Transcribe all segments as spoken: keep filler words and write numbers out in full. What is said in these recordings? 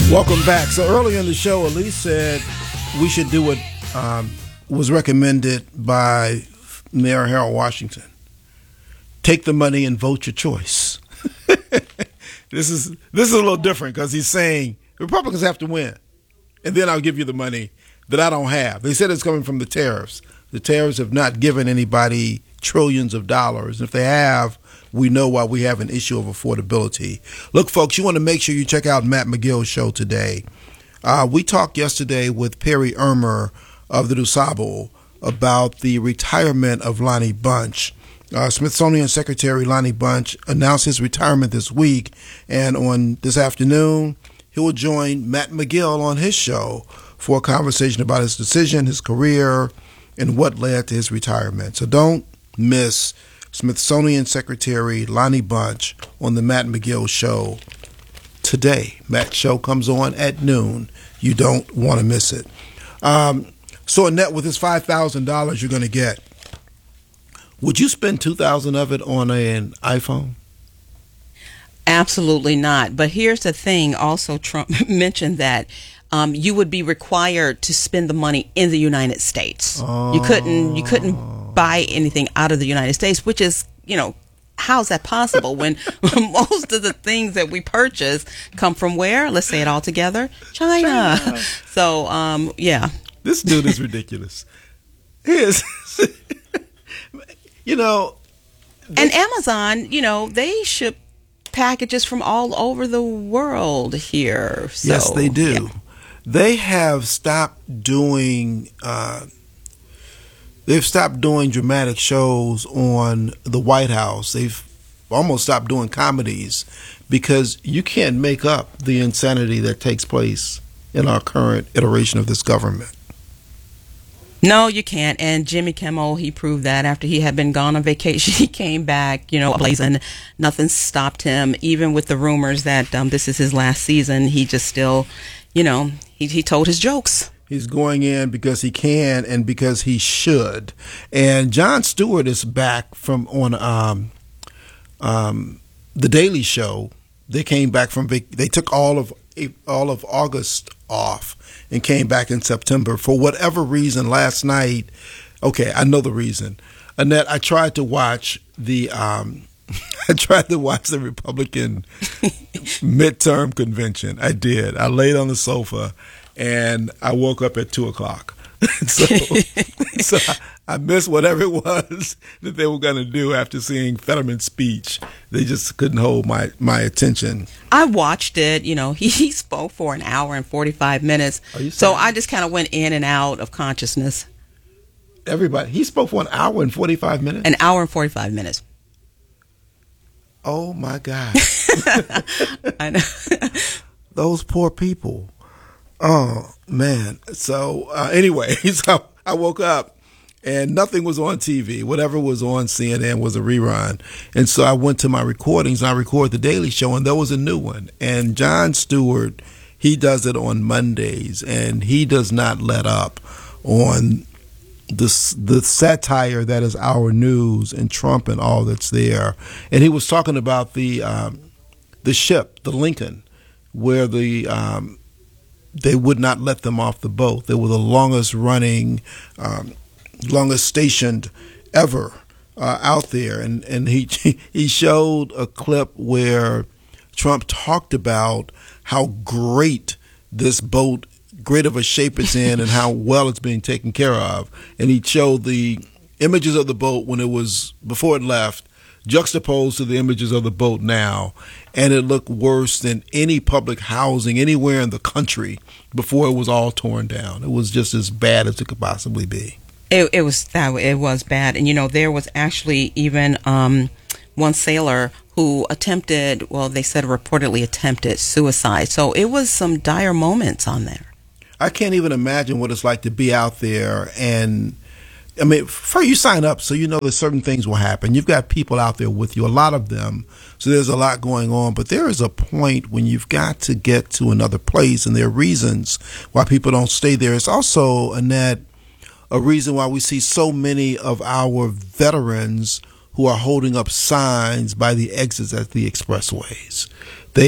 Welcome back. So earlier in the show, Elise said we should do what um, was recommended by Mayor Harold Washington. Take the money and vote your choice. This is this is a little different because he's saying Republicans have to win, and then I'll give you the money that I don't have. They said it's coming from the tariffs. The tariffs have not given anybody trillions of dollars. If they have, we know why we have an issue of affordability. Look, folks, you want to make sure you check out Matt McGill's show today. Uh, we talked yesterday with Perry Ermer of the DuSable about the retirement of Lonnie Bunch. Uh, Smithsonian Secretary Lonnie Bunch announced his retirement this week, and on this afternoon, he will join Matt McGill on his show for a conversation about his decision, his career, and what led to his retirement. So don't miss Smithsonian Secretary Lonnie Bunch on the Matt McGill show today. Matt's show comes on at noon. You don't want to miss it. Um, so Annette, with this five thousand dollars you're going to get, would you spend two thousand dollars of it on a, an iPhone? Absolutely not. But here's the thing. Also, Trump mentioned that um, you would be required to spend the money in the United States. Oh. You couldn't. You couldn't buy anything out of the United States, which is, you know, how's that possible when most of the things that we purchase come from where? Let's say it all together. China. China. So, um, yeah. This dude is ridiculous. He is. You know. And Amazon, you know, they ship packages from all over the world here. So, yes, they do. Yeah. They have stopped doing uh, they've stopped doing dramatic shows on the White House. They've almost stopped doing comedies because you can't make up the insanity that takes place in our current iteration of this government. No, you can't. And Jimmy Kimmel, he proved that after he had been gone on vacation. He came back, you know, blazing. Nothing stopped him. Even with the rumors that um, this is his last season, he just still, you know, he, he told his jokes. He's going in because he can and because he should. And Jon Stewart is back from on um, um, the Daily Show. They came back from vac- they took all of all of August off and came back in September for whatever reason. Last night, okay, I know the reason. Annette, I tried to watch the um, I tried to watch the Republican midterm convention. I did. I laid on the sofa and I woke up at two o'clock. so, so I missed whatever it was that they were going to do after seeing Fetterman's speech. They just couldn't hold my, my attention. I watched it. You know, he, he spoke for an hour and forty-five minutes. So I just kind of went in and out of consciousness. Everybody. He spoke for an hour and forty-five minutes? An hour and forty-five minutes. Oh, my God. I know. Those poor people. Oh, man. So, uh, anyway, so I woke up and nothing was on T V. Whatever was on C N N was a rerun. And so I went to my recordings and I recorded the Daily Show, and there was a new one. And Jon Stewart, he does it on Mondays, and he does not let up on the, the satire that is our news and Trump and all that's there. And he was talking about the, um, the ship, the Lincoln, where the um, they would not let them off the boat. They were the longest running, um, longest stationed ever uh, out there. And, and he he showed a clip where Trump talked about how great this boat, great of a shape it's in and how well it's being taken care of. And he showed the images of the boat when it was, before it left, juxtaposed to the images of the boat now, and it looked worse than any public housing anywhere in the country before it was all torn down. It was just as bad as it could possibly be. It, it was that it was bad, and you know there was actually even um, one sailor who attempted. Well, they said reportedly attempted suicide. So it was some dire moments on there. I can't even imagine what it's like to be out there and. I mean, first you sign up so you know that certain things will happen. You've got people out there with you, a lot of them, so there's a lot going on. But there is a point when you've got to get to another place, and there are reasons why people don't stay there. It's also, Annette, a reason why we see so many of our veterans who are holding up signs by the exits at the expressways. They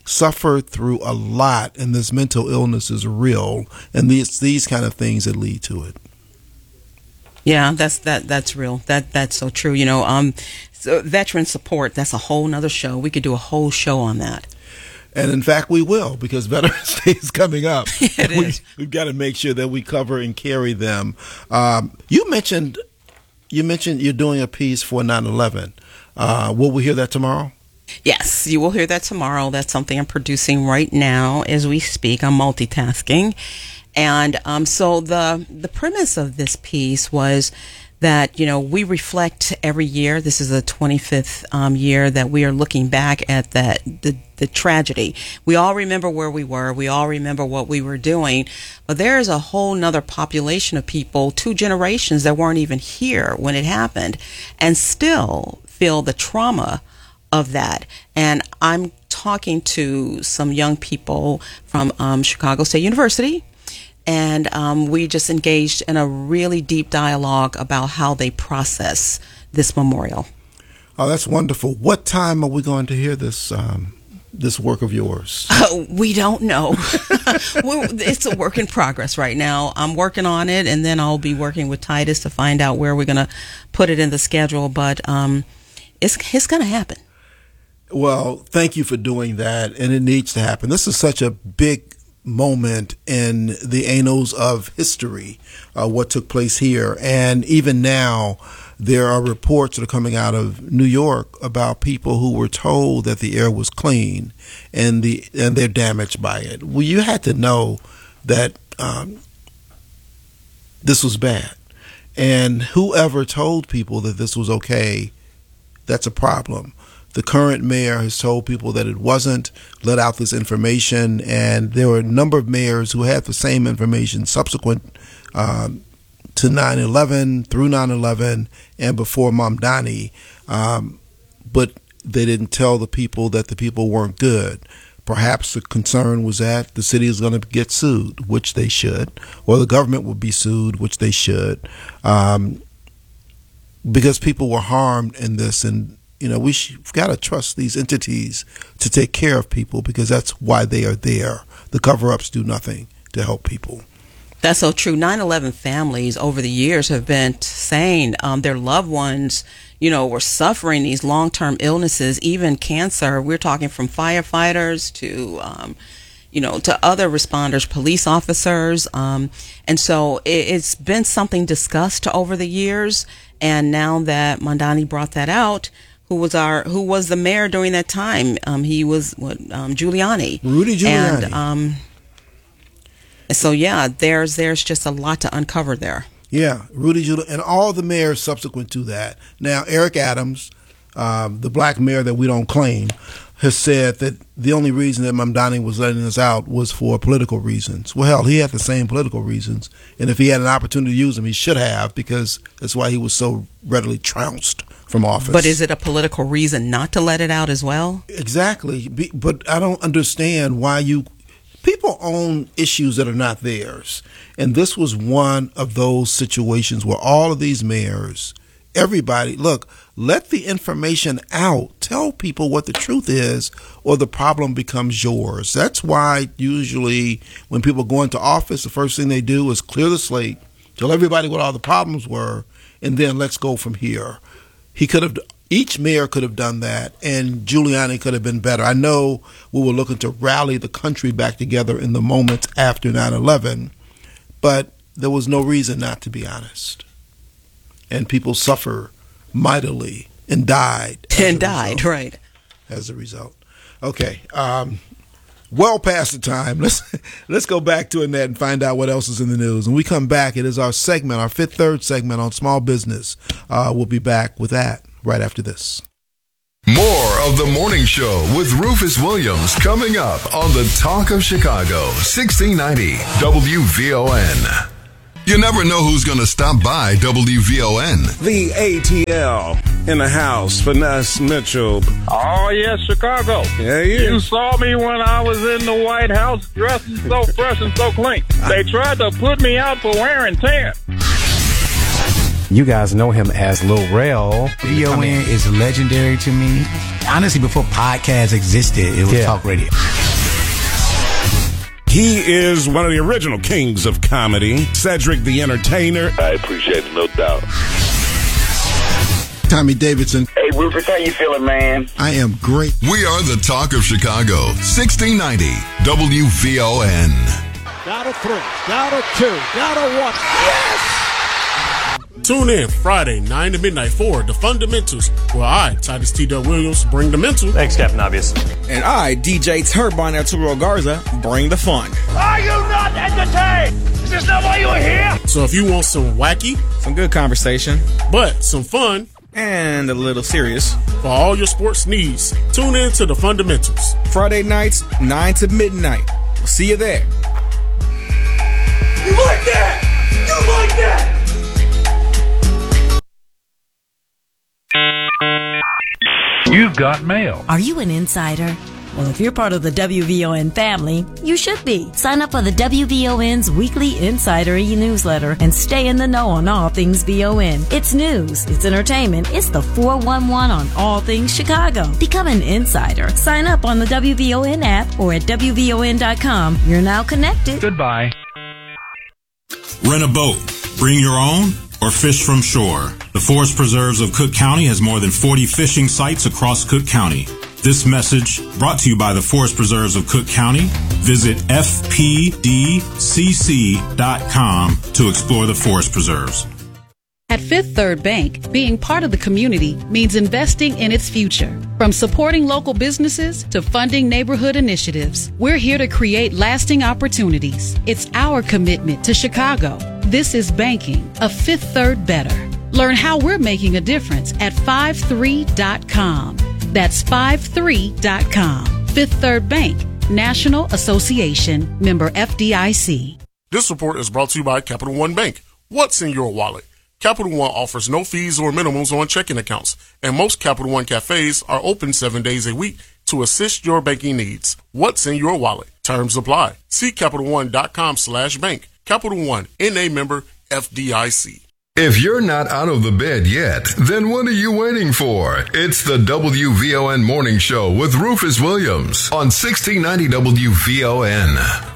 suffered through a lot, and this mental illness is real, and these these kind of things that lead to it. Yeah, that's that that's real. That that's so true. You know, um, so veteran support, that's a whole nother show. We could do a whole show on that. And in fact, we will, because Veterans Day is coming up. It we, is. We've got to make sure that we cover and carry them. Um, you mentioned you mentioned you're doing a piece for nine eleven. Uh, will we hear that tomorrow? Yes, you will hear that tomorrow. That's something I'm producing right now as we speak. I'm multitasking. And um, so the the premise of this piece was that, you know, we reflect every year. This is the twenty-fifth um, year that we are looking back at that the, the tragedy. We all remember where we were. We all remember what we were doing. But there is a whole nother population of people, two generations that weren't even here when it happened, and still feel the trauma of that. And I'm talking to some young people from um, Chicago State University. And um, we just engaged in a really deep dialogue about how they process this memorial. Oh, that's wonderful. What time are we going to hear this um, this work of yours? Uh, we don't know. It's a work in progress right now. I'm working on it, and then I'll be working with Titus to find out where we're going to put it in the schedule. But um, it's it's going to happen. Well, thank you for doing that, and it needs to happen. This is such a big moment in the annals of history, uh, what took place here. And even now, there are reports that are coming out of New York about people who were told that the air was clean and the and they're damaged by it. Well, you had to know that um, this was bad. And whoever told people that this was okay, that's a problem. The current mayor has told people that it wasn't, let out this information, and there were a number of mayors who had the same information subsequent um, to nine eleven, through nine eleven, and before Mamdani, um, but they didn't tell the people that the people weren't good. Perhaps the concern was that the city is going to get sued, which they should, or the government will be sued, which they should, um, because people were harmed in this. And you know, we've got to trust these entities to take care of people, because that's why they are there. The cover-ups do nothing to help people. That's so true. nine eleven families over the years have been saying um, their loved ones, you know, were suffering these long-term illnesses, even cancer. We're talking from firefighters to, um, you know, to other responders, police officers. Um, and so it, it's been something discussed over the years. And now that Mamdani brought that out, who was our who was the mayor during that time? Um, he was what um, Giuliani, Rudy Giuliani. And um, so yeah, there's there's just a lot to uncover there. Yeah, Rudy Giuliani, and all the mayors subsequent to that. Now, Eric Adams, um, the black mayor that we don't claim, has said that the only reason that Mamdani was letting us out was for political reasons. Well, hell, he had the same political reasons, and if he had an opportunity to use them, he should have, because that's why he was so readily trounced from office. But is it a political reason not to let it out as well? Exactly. But I don't understand why you people own issues that are not theirs. And this was one of those situations where all of these mayors, everybody, look, let the information out. Tell people what the truth is, or the problem becomes yours. That's why usually when people go into office, the first thing they do is clear the slate, tell everybody what all the problems were, and then let's go from here. He could have, each mayor could have done that, and Giuliani could have been better. I know we were looking to rally the country back together in the moments after nine eleven, but there was no reason not to be honest. And people suffer mightily and died. And died, right. As a result. Okay. Um, well past the time. Let's let's go back to Annette and find out what else is in the news. When we come back, it is our segment, our fifth third segment on small business. Uh, we'll be back with that right after this. More of the morning show with Rufus Williams coming up on the Talk of Chicago, sixteen ninety W V O N. You never know who's going to stop by W V O N. The A T L in the house, Finesse Mitchell. Oh, yes, Chicago. Yeah, yeah. You saw me when I was in the White House dressing so fresh and so clean. They tried to put me out for wearing tan. You guys know him as Lil Rel. V O N is legendary to me. Honestly, before podcasts existed, it was Yeah. talk radio. He is one of the original kings of comedy, Cedric the Entertainer. I appreciate it, no doubt. Tommy Davidson. Hey, Rufus, how you feeling, man? I am great. We are the talk of Chicago. sixteen ninety W V O N. Got a three, got a two, got a one. Yes! Tune in Friday, nine to midnight for The Fundamentals, where I, Titus T. Dub Williams, bring the mental. Thanks, Captain Obvious. And I, D J Turbine Arturo Garza, bring the fun. Are you not entertained? Is this not why you are here? So if you want some wacky, Some good conversation, but some fun, and a little serious, for all your sports needs, tune in to The Fundamentals. Friday nights, nine to midnight. We'll see you there. You like that? You like that? You've got mail. Are you an insider? Well, if you're part of the W V O N family, you should be. Sign up for the W V O N's weekly Insider e-newsletter and stay in the know on all things V O N. It's news, it's entertainment, it's the four one one on all things Chicago. Become an insider. Sign up on the W V O N app or at W V O N dot com. You're now connected. Goodbye. Rent a boat, bring your own, or fish from shore. The Forest Preserves of Cook County has more than forty fishing sites across Cook County. This message brought to you by the Forest Preserves of Cook County. Visit F P D C C dot com to explore the Forest Preserves. At Fifth Third Bank, being part of the community means investing in its future. From supporting local businesses to funding neighborhood initiatives, we're here to create lasting opportunities. It's our commitment to Chicago. This is banking, a Fifth Third better. Learn how we're making a difference at five three dot com. That's five three dot com. Fifth Third Bank, National Association, member F D I C. This report is brought to you by Capital One Bank. What's in your wallet? Capital One offers no fees or minimums on checking accounts, and most Capital One cafes are open seven days a week to assist your banking needs. What's in your wallet? Terms apply. See Capital One dot com slash bank. Capital One, N A member, F D I C. If you're not out of the bed yet, then what are you waiting for? It's the W V O N Morning Show with Rufus Williams on sixteen ninety W V O N.